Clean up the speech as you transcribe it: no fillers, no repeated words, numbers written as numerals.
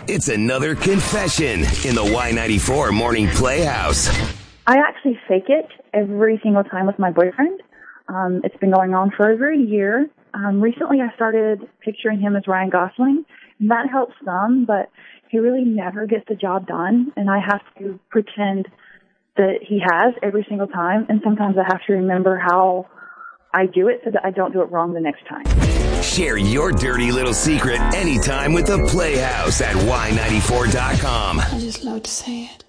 It's another confession in the Y94 Morning Playhouse. I actually fake it every single time with my boyfriend. It's been going on for over a year. Recently I started picturing him as Ryan Gosling, and that helps some, but he really never gets the job done, and I have to pretend that he has every single time, and sometimes I have to remember how I do it so that I don't do it wrong the next time. Share your dirty little secret anytime with the Playhouse at Y94.com. I just love to say it.